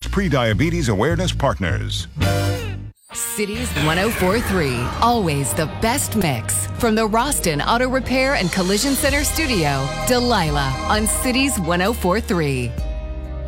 Prediabetes Awareness Partners. Cities 104.3, always the best mix. From the Roston Auto Repair and Collision Center studio, Delilah on Cities 104.3.